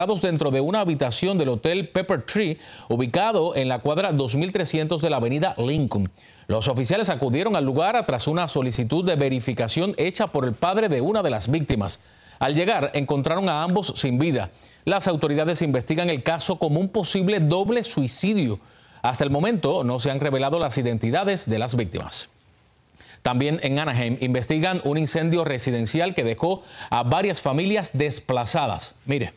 dentro de una habitación del Hotel Pepper Tree, ubicado en la cuadra 2300 de la avenida Lincoln. Los oficiales acudieron al lugar tras una solicitud de verificación hecha por el padre de una de las víctimas. Al llegar, encontraron a ambos sin vida. Las autoridades investigan el caso como un posible doble suicidio. Hasta el momento no se han revelado las identidades de las víctimas. También en Anaheim investigan un incendio residencial que dejó a varias familias desplazadas. Mire.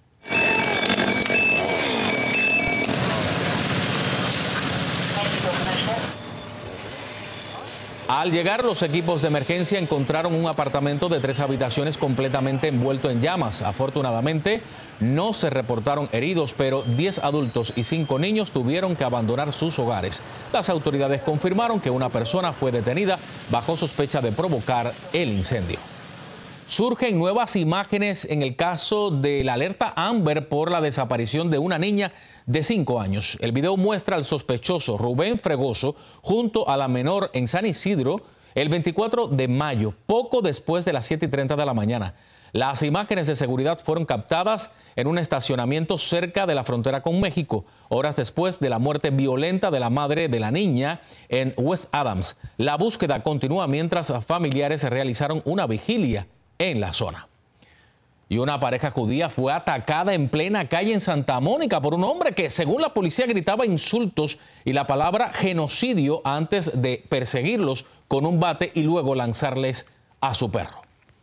Al llegar, los equipos de emergencia encontraron un apartamento de 3 habitaciones completamente envuelto en llamas. Afortunadamente, no se reportaron heridos, pero 10 adultos y 5 niños tuvieron que abandonar sus hogares. Las autoridades confirmaron que una persona fue detenida bajo sospecha de provocar el incendio. Surgen nuevas imágenes en el caso de la alerta Amber por la desaparición de una niña de 5 años. El video muestra al sospechoso Rubén Fregoso junto a la menor en San Isidro el 24 de mayo, poco después de las 7:30 de la mañana. Las imágenes de seguridad fueron captadas en un estacionamiento cerca de la frontera con México, horas después de la muerte violenta de la madre de la niña en West Adams. La búsqueda continúa mientras familiares realizaron una vigilia en la zona. Y una pareja judía fue atacada en plena calle en Santa Mónica por un hombre que, según la policía, gritaba insultos y la palabra genocidio antes de perseguirlos con un bate y luego lanzarles a su perro.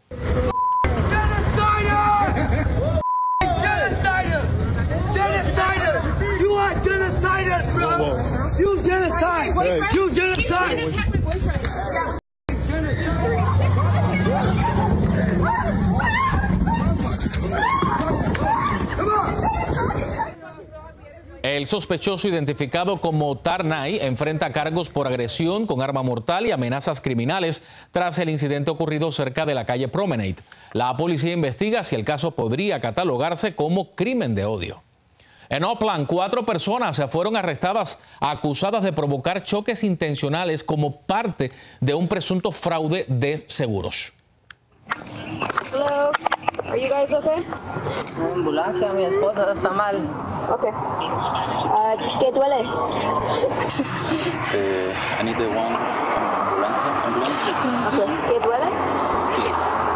El sospechoso, identificado como Tarnay, enfrenta cargos por agresión con arma mortal y amenazas criminales tras el incidente ocurrido cerca de la calle Promenade. La policía investiga si el caso podría catalogarse como crimen de odio. En Oakland, 4 personas fueron arrestadas acusadas de provocar choques intencionales como parte de un presunto fraude de seguros. Hello, are you guys okay? Ambulancia, mi esposa está mal. Okay. ¿Qué duele? I need the one ambulance. Okay. ¿Qué duele? Sí.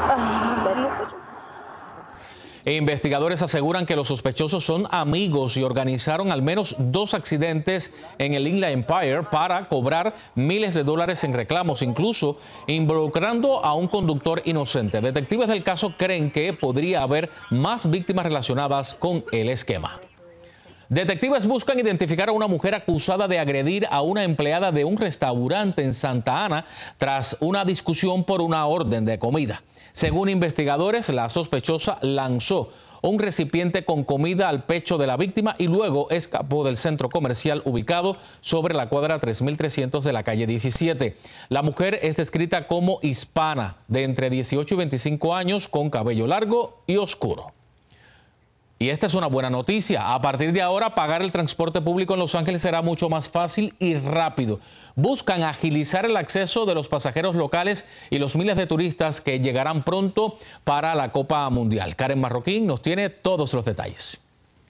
Investigadores aseguran que los sospechosos son amigos y organizaron al menos 2 accidentes en el Inland Empire para cobrar miles de dólares en reclamos, incluso involucrando a un conductor inocente. Detectives del caso creen que podría haber más víctimas relacionadas con el esquema. Detectives buscan identificar a una mujer acusada de agredir a una empleada de un restaurante en Santa Ana tras una discusión por una orden de comida. Según investigadores, la sospechosa lanzó un recipiente con comida al pecho de la víctima y luego escapó del centro comercial ubicado sobre la cuadra 3300 de la calle 17. La mujer es descrita como hispana, de entre 18 y 25 años, con cabello largo y oscuro. Y esta es una buena noticia. A partir de ahora, pagar el transporte público en Los Ángeles será mucho más fácil y rápido. Buscan agilizar el acceso de los pasajeros locales y los miles de turistas que llegarán pronto para la Copa Mundial. Karen Marroquín nos tiene todos los detalles.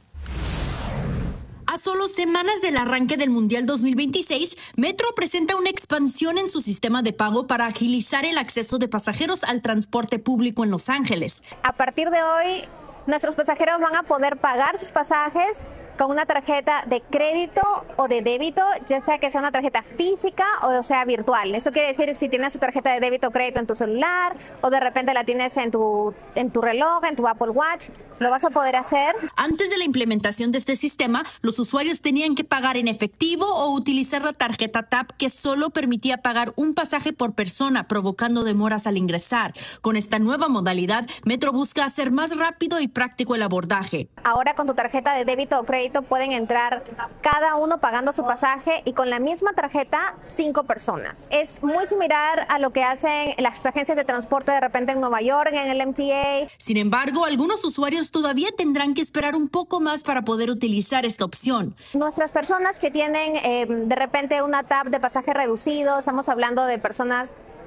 A solo semanas del arranque del Mundial 2026, Metro presenta una expansión en su sistema de pago para agilizar el acceso de pasajeros al transporte público en Los Ángeles. A partir de hoy, nuestros pasajeros van a poder pagar sus pasajes con una tarjeta de crédito o de débito, ya sea que sea una tarjeta física o sea virtual. Eso quiere decir si tienes tu tarjeta de débito o crédito en tu celular o de repente la tienes en tu reloj, en tu Apple Watch, lo vas a poder hacer. Antes de la implementación de este sistema, los usuarios tenían que pagar en efectivo o utilizar la tarjeta TAP, que solo permitía pagar un pasaje por persona, provocando demoras al ingresar. Con esta nueva modalidad, Metro busca hacer más rápido y práctico el abordaje. Ahora con tu tarjeta de débito o crédito pueden entrar cada uno pagando su pasaje y con la misma tarjeta 5 personas. Es muy similar a lo que hacen las agencias de transporte de repente en Nueva York, en el MTA. Sin embargo, algunos usuarios todavía tendrán que esperar un poco más para poder utilizar esta opción. Nuestras personas que tienen de repente una TAP de pasaje reducido, estamos hablando de personas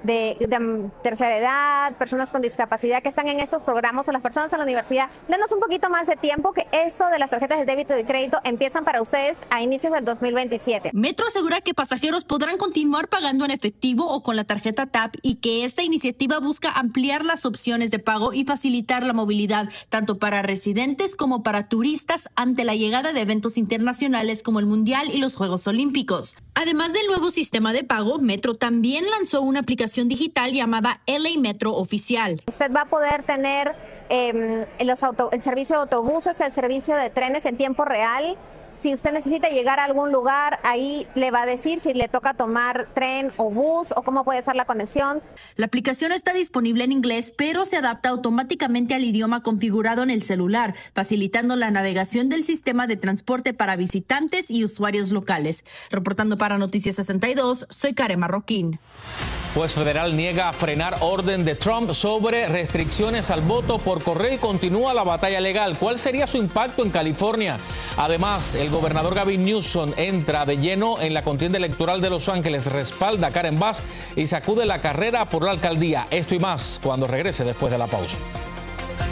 tercera edad, personas con discapacidad que están en estos programas o las personas en la universidad. Denos un poquito más de tiempo, que esto de las tarjetas de débito y crédito empiezan para ustedes a inicios del 2027. Metro asegura que pasajeros podrán continuar pagando en efectivo o con la tarjeta TAP y que esta iniciativa busca ampliar las opciones de pago y facilitar la movilidad tanto para residentes como para turistas ante la llegada de eventos internacionales como el Mundial y los Juegos Olímpicos. Además del nuevo sistema de pago, Metro también lanzó una aplicación digital llamada LA Metro Oficial. Usted va a poder tener el servicio de autobuses, el servicio de trenes en tiempo real. Si usted necesita llegar a algún lugar, ahí le va a decir si le toca tomar tren o bus o cómo puede ser la conexión. La aplicación está disponible en inglés, pero se adapta automáticamente al idioma configurado en el celular, facilitando la navegación del sistema de transporte para visitantes y usuarios locales. Reportando para Noticias 62, soy Karen Marroquín. Juez federal niega frenar orden de Trump sobre restricciones al voto por correo y continúa la batalla legal. ¿Cuál sería su impacto en California? Además, el gobernador Gavin Newsom entra de lleno en la contienda electoral de Los Ángeles, respalda a Karen Bass y sacude la carrera por la alcaldía. Esto y más cuando regrese después de la pausa.